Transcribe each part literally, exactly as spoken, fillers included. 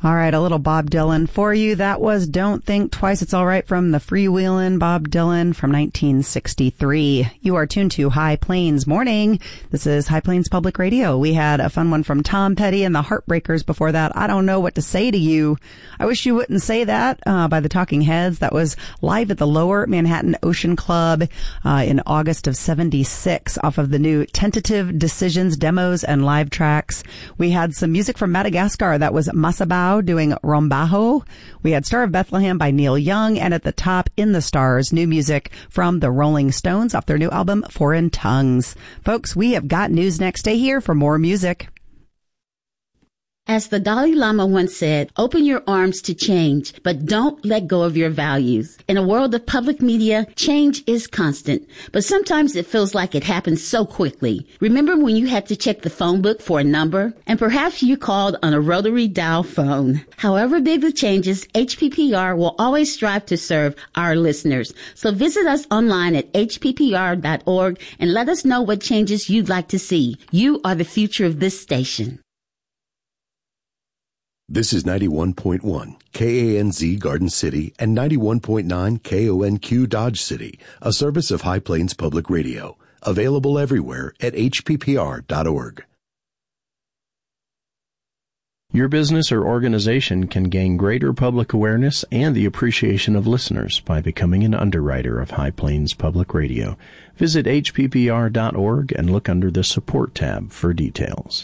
All right, a little Bob Dylan for you. That was Don't Think Twice, It's All Right from the Freewheelin' Bob Dylan from nineteen sixty-three. You are tuned to High Plains Morning. This is High Plains Public Radio. We had a fun one from Tom Petty and the Heartbreakers before that. I Don't Know What to Say to You. I Wish You Wouldn't Say That uh, by the Talking Heads. That was live at the Lower Manhattan Ocean Club uh, in August of seventy-six off of the new Tentative Decisions demos and live tracks. We had some music from Madagascar. That was Masabao doing Rombajo. We had Star of Bethlehem by Neil Young, and at the top, In the Stars, new music from the Rolling Stones off their new album Foreign Tongues. Folks, we have got news next. Stay here for more music. As the Dalai Lama once said, open your arms to change, but don't let go of your values. In a world of public media, change is constant, but sometimes it feels like it happens so quickly. Remember when you had to check the phone book for a number? And perhaps you called on a rotary dial phone. However big the changes, H P P R will always strive to serve our listeners. So visit us online at H P P R dot org and let us know what changes you'd like to see. You are the future of this station. This is ninety-one point one K A N Z Garden City and ninety-one point nine K O N Q Dodge City, a service of High Plains Public Radio. Available everywhere at H P P R dot org. Your business or organization can gain greater public awareness and the appreciation of listeners by becoming an underwriter of High Plains Public Radio. Visit H P P R dot org and look under the Support tab for details.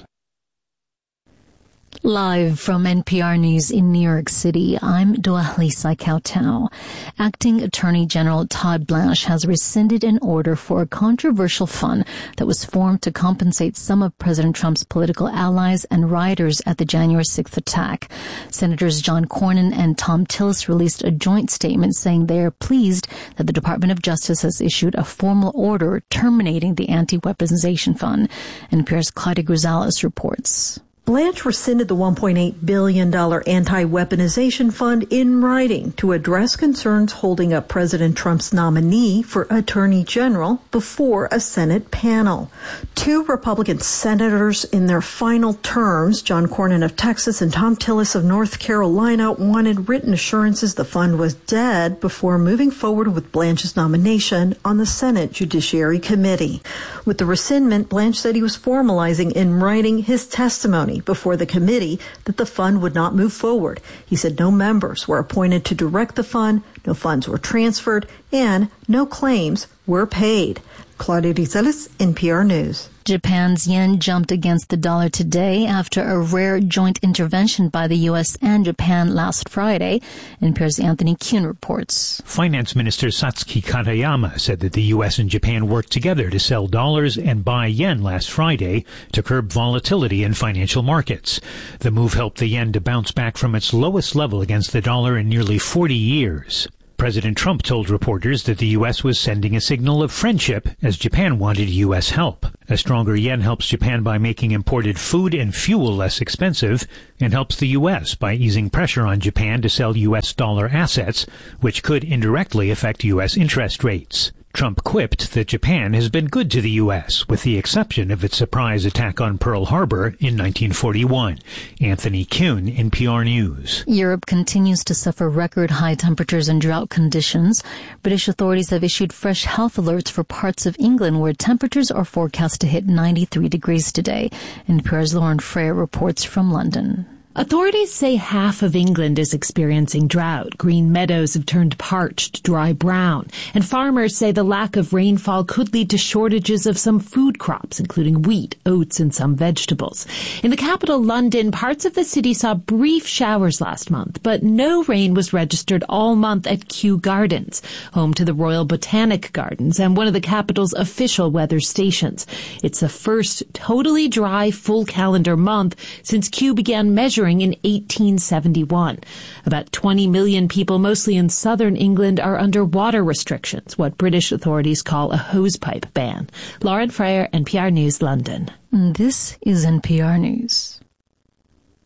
Live from N P R News in New York City, I'm Doahlisa Kautau. Acting Attorney General Todd Blanche has rescinded an order for a controversial fund that was formed to compensate some of President Trump's political allies and rioters at the January sixth attack. Senators John Cornyn and Thom Tillis released a joint statement saying they are pleased that the Department of Justice has issued a formal order terminating the anti-weaponization fund. N P R's Claudia Grisales reports. Blanche rescinded the one point eight billion dollars anti-weaponization fund in writing to address concerns holding up President Trump's nominee for Attorney General before a Senate panel. Two Republican senators in their final terms, John Cornyn of Texas and Thom Tillis of North Carolina, wanted written assurances the fund was dead before moving forward with Blanche's nomination on the Senate Judiciary Committee. With the rescindment, Blanche said he was formalizing in writing his testimony before the committee that the fund would not move forward. He said no members were appointed to direct the fund, no funds were transferred, and no claims were paid. Claudia Grisales, N P R News. Japan's yen jumped against the dollar today after a rare joint intervention by the U S and Japan last Friday. N P R's Anthony Kuhn reports. Finance Minister Satsuki Katayama said that the U S and Japan worked together to sell dollars and buy yen last Friday to curb volatility in financial markets. The move helped the yen to bounce back from its lowest level against the dollar in nearly forty years. President Trump told reporters that the U S was sending a signal of friendship as Japan wanted U S help. A stronger yen helps Japan by making imported food and fuel less expensive and helps the U S by easing pressure on Japan to sell U S dollar assets, which could indirectly affect U S interest rates. Trump quipped that Japan has been good to the U S, with the exception of its surprise attack on Pearl Harbor in nineteen forty-one. Anthony Kuhn, N P R News. Europe continues to suffer record high temperatures and drought conditions. British authorities have issued fresh health alerts for parts of England where temperatures are forecast to hit ninety-three degrees today. N P R's Lauren Freyer reports from London. Authorities say half of England is experiencing drought. Green meadows have turned parched, dry brown. And farmers say the lack of rainfall could lead to shortages of some food crops, including wheat, oats, and some vegetables. In the capital, London, parts of the city saw brief showers last month, but no rain was registered all month at Kew Gardens, home to the Royal Botanic Gardens and one of the capital's official weather stations. It's the first totally dry full calendar month since Kew began measuring in eighteen seventy-one. About twenty million people, mostly in southern England, are under water restrictions, what British authorities call a hosepipe ban. Lauren Freyer, N P R News, London. This is N P R News.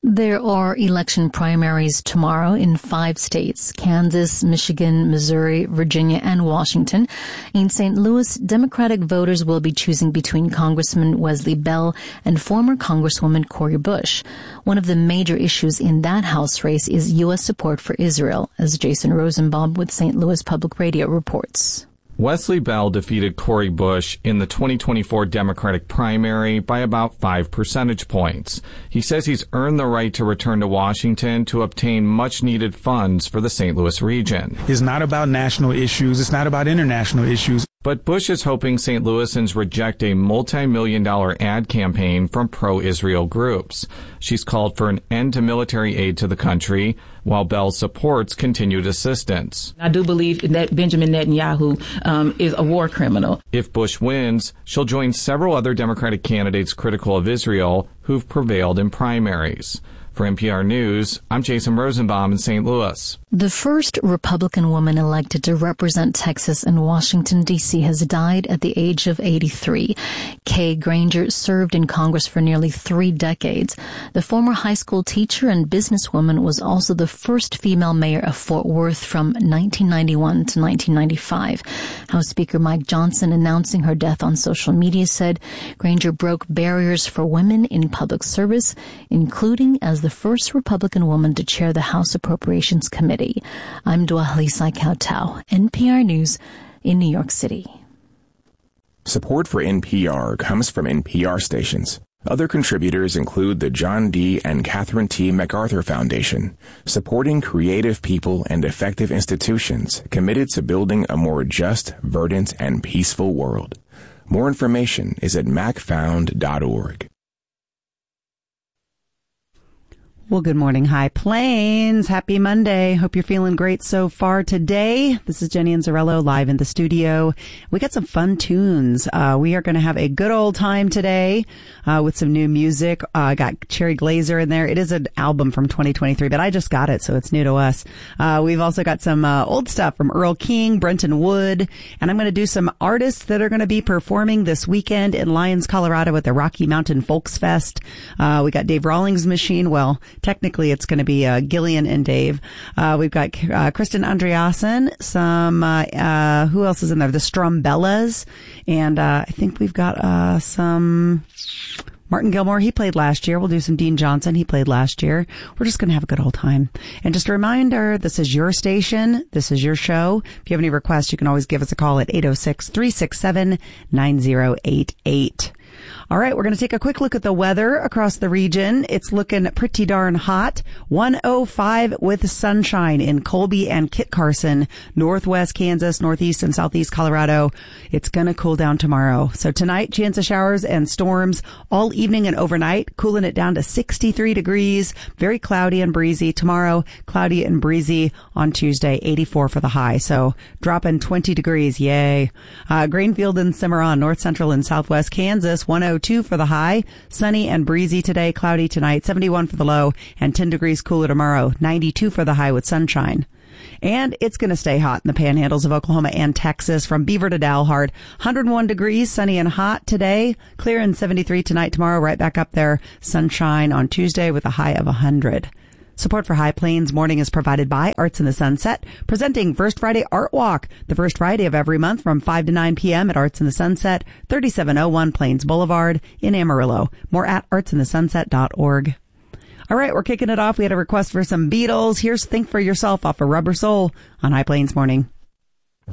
There are election primaries tomorrow in five states, Kansas, Michigan, Missouri, Virginia, and Washington. In Saint Louis, Democratic voters will be choosing between Congressman Wesley Bell and former Congresswoman Cori Bush. One of the major issues in that House race is U S support for Israel, as Jason Rosenbaum with Saint Louis Public Radio reports. Wesley Bell defeated Cori Bush in the twenty twenty-four Democratic primary by about five percentage points. He says he's earned the right to return to Washington to obtain much-needed funds for the Saint Louis region. It's not about national issues. It's not about international issues. But Bush is hoping Saint Louisans reject a multi-million dollar ad campaign from pro-Israel groups. She's called for an end to military aid to the country, while Bell supports continued assistance. I do believe that Benjamin Netanyahu um, is a war criminal. If Bush wins, she'll join several other Democratic candidates critical of Israel who've prevailed in primaries. For N P R News, I'm Jason Rosenbaum in Saint Louis. The first Republican woman elected to represent Texas and Washington, D C has died at the age of eighty-three. Kay Granger served in Congress for nearly three decades. The former high school teacher and businesswoman was also the first female mayor of Fort Worth from nineteen ninety-one to nineteen ninety-five. House Speaker Mike Johnson, announcing her death on social media, said Granger broke barriers for women in public service, including as the first Republican woman to chair the House Appropriations Committee. I'm Dwahli Kautau, N P R News in New York City. Support for N P R comes from N P R stations. Other contributors include the John D. and Catherine T. MacArthur Foundation, supporting creative people and effective institutions committed to building a more just, verdant, and peaceful world. More information is at mac found dot org. Well, good morning, High Plains. Happy Monday. Hope you're feeling great so far today. This is Jenny Anzarello live in the studio. We got some fun tunes. Uh, we are going to have a good old time today uh, with some new music. I uh, got Cherry Glazer in there. It is an album from twenty twenty-three, but I just got it, so it's new to us. Uh, we've also got some uh, old stuff from Earl King, Brenton Wood, and I'm going to do some artists that are going to be performing this weekend in Lyons, Colorado at the Rocky Mountain Folks Fest. Uh, we got Dave Rawlings' Machine. Well, technically, it's going to be uh, Gillian and Dave. Uh, we've got uh, Kristen Andreasen, some, uh, uh, who else is in there? The Strumbellas. And uh, I think we've got uh, some Martin Gilmore. He played last year. We'll do some Dean Johnson. He played last year. We're just going to have a good old time. And just a reminder, this is your station. This is your show. If you have any requests, you can always give us a call at eight oh six, three six seven, nine oh eight eight. All right, we're going to take a quick look at the weather across the region. It's looking pretty darn hot. one oh five with sunshine in Colby and Kit Carson, northwest Kansas, northeast and southeast Colorado. It's going to cool down tomorrow. So tonight, chance of showers and storms all evening and overnight, cooling it down to sixty-three degrees, very cloudy and breezy. Tomorrow, cloudy and breezy. On Tuesday, eighty-four for the high. So dropping twenty degrees. Yay. Uh, Grainfield and Cimarron, north central and southwest Kansas, one oh two for the high. Sunny and breezy today, cloudy tonight, seventy-one for the low, and ten degrees cooler tomorrow, ninety-two for the high with sunshine. And it's going to stay hot in the panhandles of Oklahoma and Texas from Beaver to Dalhart. one oh one degrees, sunny and hot today, clear and seventy-three tonight, tomorrow, right back up there. Sunshine on Tuesday with a high of one hundred. Support for High Plains Morning is provided by Arts in the Sunset, presenting First Friday Art Walk, the first Friday of every month from five to nine p.m. at Arts in the Sunset, thirty-seven oh one Plains Boulevard in Amarillo. More at arts in the sunset dot org. All right, we're kicking it off. We had a request for some Beatles. Here's Think for Yourself off of Rubber Soul on High Plains Morning.